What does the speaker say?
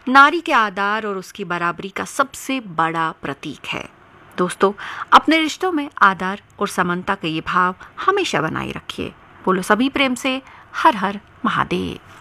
नारी के आदर और उसकी बराबरी का सबसे बड़ा प्रतीक है। दोस्तों, अपने रिश्तों में आदर और समानता का ये भाव हमेशा बनाए रखिए। बोलो सभी प्रेम से हर हर महादेव।